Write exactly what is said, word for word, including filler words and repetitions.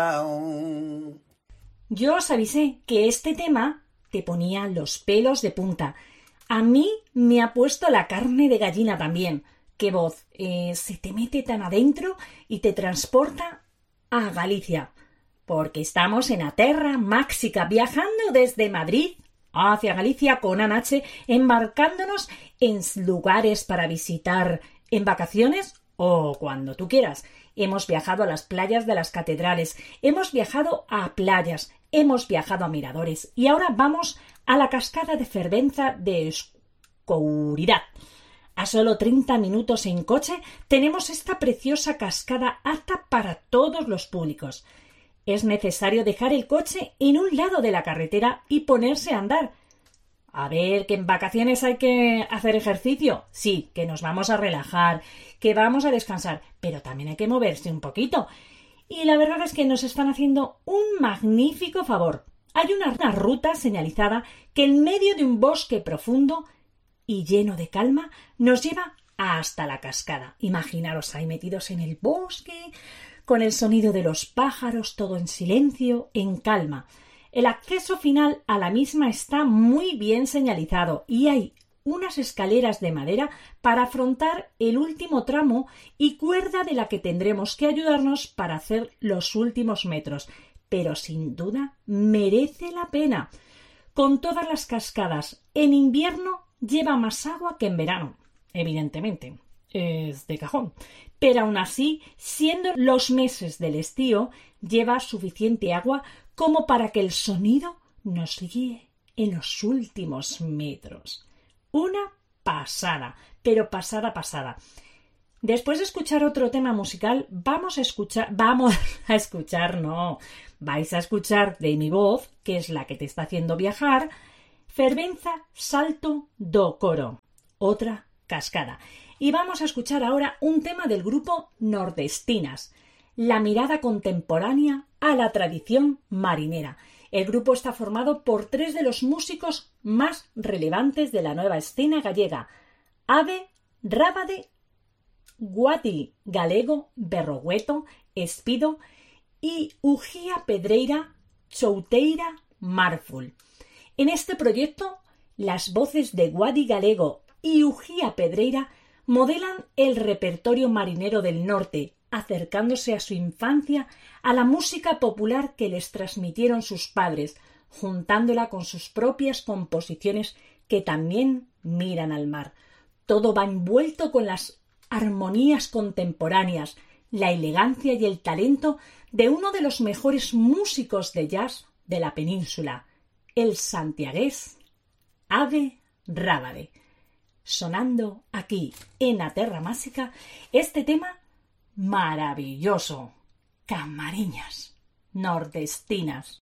Yo os avisé que este tema te ponía los pelos de punta. A mí me ha puesto la carne de gallina también. Qué voz, eh, se te mete tan adentro y te transporta a Galicia. Porque estamos en la Terra Máxica, viajando desde Madrid hacia Galicia con Anache, embarcándonos en lugares para visitar en vacaciones o cuando tú quieras. Hemos viajado a las playas de las catedrales, hemos viajado a playas, hemos viajado a miradores y ahora vamos a la cascada de Fervenza de Escouridad. A solo treinta minutos en coche tenemos esta preciosa cascada apta para todos los públicos. Es necesario dejar el coche en un lado de la carretera y ponerse a andar. A ver, que en vacaciones hay que hacer ejercicio. Sí, que nos vamos a relajar, que vamos a descansar, pero también hay que moverse un poquito. Y la verdad es que nos están haciendo un magnífico favor. Hay una, una ruta señalizada que en medio de un bosque profundo y lleno de calma nos lleva hasta la cascada. Imaginaros ahí metidos en el bosque, con el sonido de los pájaros, todo en silencio, en calma. El acceso final a la misma está muy bien señalizado y hay unas escaleras de madera para afrontar el último tramo y cuerda de la que tendremos que ayudarnos para hacer los últimos metros. Pero sin duda merece la pena. Con todas las cascadas, en invierno lleva más agua que en verano, evidentemente. Es de cajón. Pero aún así, siendo los meses del estío, lleva suficiente agua como para que el sonido nos guíe en los últimos metros. Una pasada, pero pasada, pasada. Después de escuchar otro tema musical, vamos a escuchar, vamos a escuchar, no, vais a escuchar de mi voz, que es la que te está haciendo viajar, Fervenza Salto do Coro, otra cascada. Y vamos a escuchar ahora un tema del grupo Nordestinas, la mirada contemporánea a la tradición marinera. El grupo está formado por tres de los músicos más relevantes de la nueva escena gallega: Ave, Rábade, Guadi Galego, Berrogueto, Espido y Uxía Pedreira, Chouteira, Marful. En este proyecto, las voces de Guadi Galego y Uxía Pedreira modelan el repertorio marinero del norte, acercándose a su infancia a la música popular que les transmitieron sus padres, juntándola con sus propias composiciones que también miran al mar. Todo va envuelto con las armonías contemporáneas, la elegancia y el talento de uno de los mejores músicos de jazz de la península, el santiagués Ave Rábade. Sonando aquí en la Terra Máxica este tema maravilloso: Camariñas Nordestinas.